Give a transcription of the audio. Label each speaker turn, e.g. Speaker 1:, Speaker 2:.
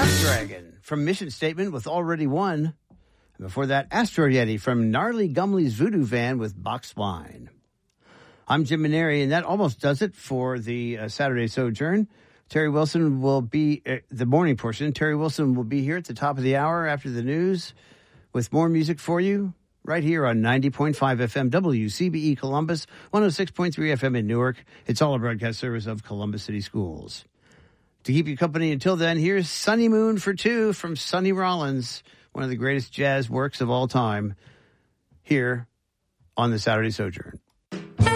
Speaker 1: Dragon from Mission Statement with Already Won. And before that, Astro Yeti from Gnarly Gumley's Voodoo Van with Box Wine. I'm Jim Maneri, and that almost does it for the Saturday Sojourn. Terry Wilson will be the morning portion. Terry Wilson will be here at the top of the hour after the news with more music for you right here on 90.5 FM WCBE Columbus, 106.3 FM in Newark. It's all a broadcast service of Columbus City Schools. To keep you company until then, here's Sunny Moon for Two from Sonny Rollins, one of the greatest jazz works of all time, here on the Saturday Sojourn.